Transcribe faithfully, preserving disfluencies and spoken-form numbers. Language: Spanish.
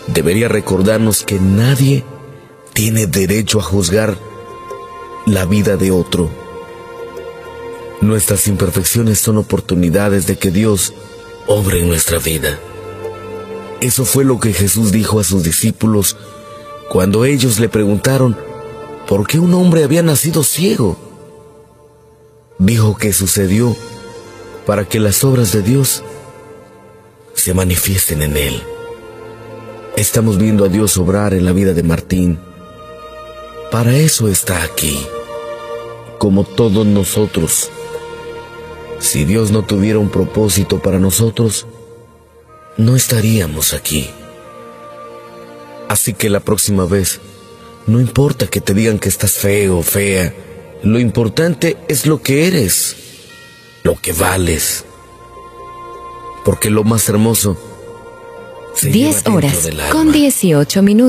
debería recordarnos que nadie tiene derecho a juzgar la vida de otro. Nuestras imperfecciones son oportunidades de que Dios obre en nuestra vida. Eso fue lo que Jesús dijo a sus discípulos cuando ellos le preguntaron por qué un hombre había nacido ciego. Dijo que sucedió para que las obras de Dios se manifiesten en él. Estamos viendo a Dios obrar en la vida de Martín. Para eso está aquí, como todos nosotros. Si Dios no tuviera un propósito para nosotros, no estaríamos aquí. Así que la próxima vez, no importa que te digan que estás feo o fea, lo importante es lo que eres, lo que vales. Porque lo más hermoso se lleva diez dentro horas del alma. con dieciocho minutos.